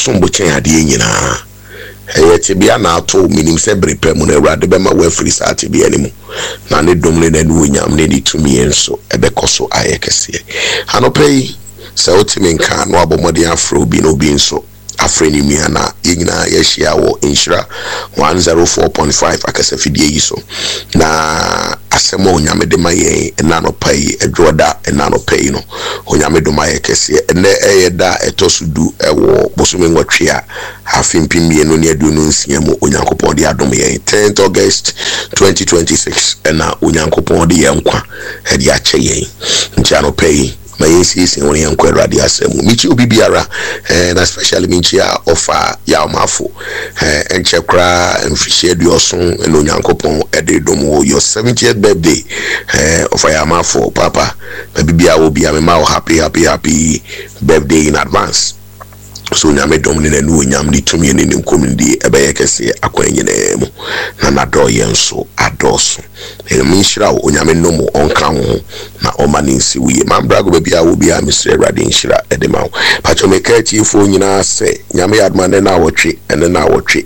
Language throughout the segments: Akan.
som bochen ade nyina tibia na ato minim se brepe mu na awurade be ma wa free sa tibia ni mu na ne dom ne na onyam ne di tumi enso ebekoso ayekese anopai se otimi nka no abomode afro bi no bi nso afreni mi ana yina yeshia wo inshira 104.5 akase fidie yi so na asemo onyame de maye na no pai edwoda na no pai no onyame do maye kese ene eyeda etosudu ewo bosume nwatwe afimpimie no ne aduonu nsia mu onyankopon de adom ye 10th August 2026 na onyankopon de ye nkwa e de ache ye ntia no pai mayesi woni yankwa radio asemu michi obibiara na especially michi ya offer ya omafo enchekra emfishie dioson eno nyankopon ede domo your 70th birthday offer ya omafo papa bibia obi amema happy birthday in advance so nyame dom ne nanu nyam ni tumi ne nim community ebe kese akwanyi na mu na nado yenso adoso minshira onyame nomo onka ho na omaninsi wiye mambrago bebia obi a Mr. Radi nshira edema pacho mekati fo nyina se nyame adma ne na wotwe ene na wotwe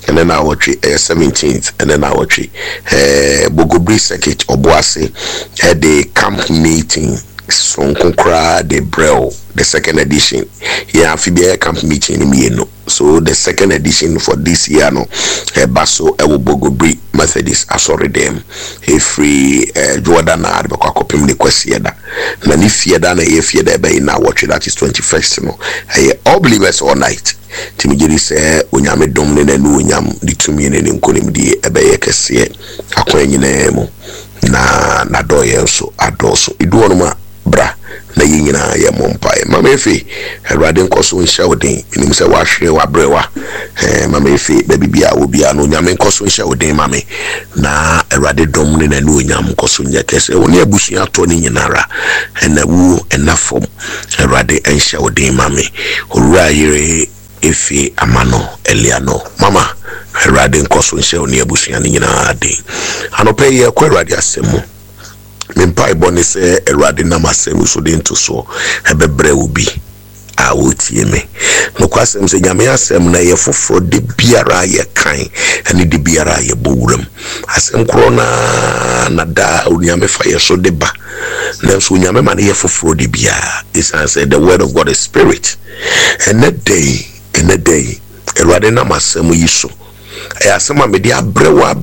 17th ene na wotwe Bogobri Circuit Obuase the camp meeting Sonkonkra de Brel, the second edition. Yeah, Fibia camp meeting in so the second edition for this year no Baso Ewo Bogobri Methodist asori them a free Jordan ad bakopim the kwesieda na ni fieda na ye fieda be na watch that is 21st no all believers all night timigiri se onyame dom ne nanu onyam di tumi ne nkonim di ebe ye kese akwanyi na mu na doye so adoso idu onuma bra na yinyina ye mompae mama efe awurade nkoso nhya odin minim se wahwe wabrewa mama efe babibia obia no nyame nkoso nhya odin mame na awurade dom ne nanu onyam nkoso nya kese woni abusua to ne nyinara enawu enafom awurade nhya odin mame owura yire efe amano eliano mama awurade nkoso nhya oni abusua ne nyina adin anope ye kwa awurade asemu mempai boni se erade na masemu so de nto so ebebre obi a wotie me no kwasem se nyame asem na ye foforo de biara ye kan ene de biara ye bowuram asem korona na da nyame fa ye so de ba na so nyame ma ye foforo de biara this I said the word of God is spirit and that day erade na masemu yiso ayasema media brewa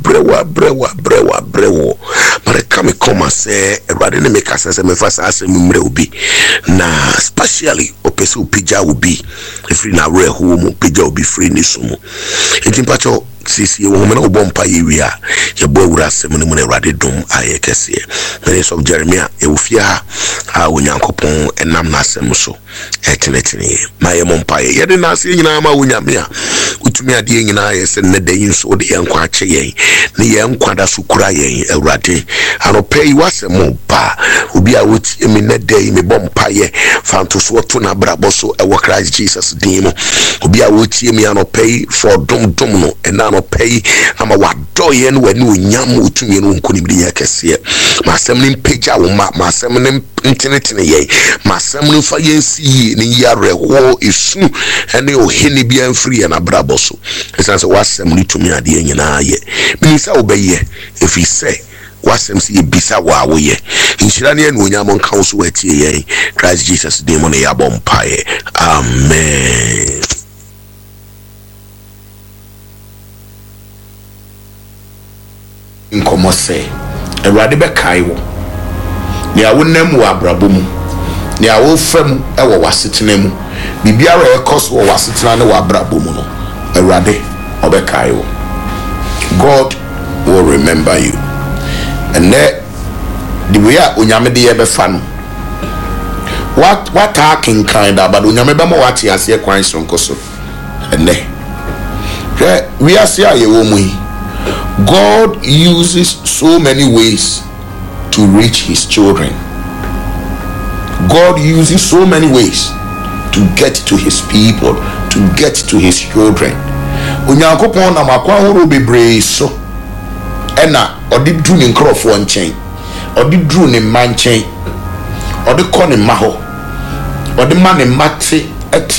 but come and say erade ne make sense me fast asem mre obi na especially opese upija obi free na re home upija obi free ni so mu entimpacho sisi wo me na obompa yewia ye bo awura asem ne mu na erade dom aye kese Minister of Jeremiah ewufia a onyankopon enam na asem so etenetene ma ye mompa ye de na ase nyina ma wonyame a utumi ade nyina ye se ne dayin so de yankwa ache yen ne yankwa da so kura yen awurade anopai wasem ba obi a woti emi ne day me bompa ye fanto so to na brabo so e wo Christ Jesus dim obi a woti emi anopai for dom no ena anopai ama wadoye no wani onyam utumi no nkonim de yakese masem ne pagya wo masem ne ntenetene ye masem ne fa yensi ni yare wo isu ene ohene bia mfiri na brabo so esanse wasem ni tumi ade nyina ye binisa obeye efi se wasem si ebisa wa woye inshira ne enu onyam nka so watie ye Christ Jesus demon ya bompae amen nkomo se awurade be kai wo ne awonam wo abrabo mu ne awo fam e wo wasetena mu bibiara e koso wo wasetena ne wo abrabo mu no awurade obekai wo God will remember you and the way onyame de ye be fa no what talking kind of but onyame be mo wate ase kwan sonko so and we are see aye wo mu God uses so many ways to reach his children. God uses so many ways to get to his people, to get to his children. Onyankopon na makwa horo bebre so ena odi dru ne nkrofo nchen odi dru ne manchen odi kɔ ne maho odi ma ne mate